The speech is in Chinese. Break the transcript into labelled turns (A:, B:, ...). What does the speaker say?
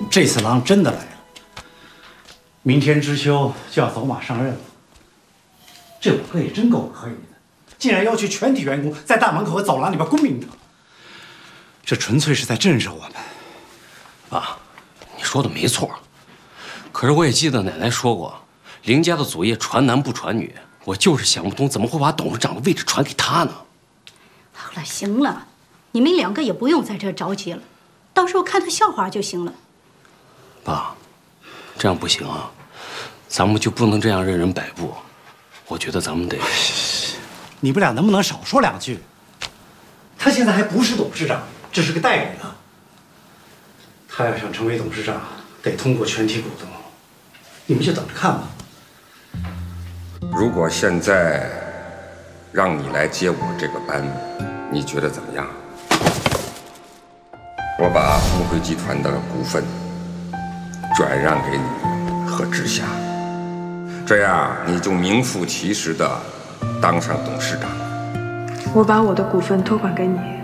A: 这次郎真的来了，明天知秋就要走马上任了。这五哥也真够可以的，竟然要求全体员工在大门口和走廊里边恭迎他。这纯粹是在震慑我们。
B: 爸，你说的没错，可是我也记得奶奶说过，林家的祖业传男不传女。我就是想不通，怎么会把董事长的位置传给他呢？
C: 好了，行了，你们两个也不用在这着急了，到时候看他笑话就行了。
B: 爸，这样不行啊，咱们就不能这样任人摆布。我觉得咱们得……
A: 你们俩能不能少说两句？他现在还不是董事长，只是个代理呢。他要想成为董事长，得通过全体股东。你们就等着看吧。
D: 如果现在让你来接我这个班，你觉得怎么样？我把富汇集团的股份转让给你和知夏，这样你就名副其实的当上董事长。
E: 我把我的股份托管给你。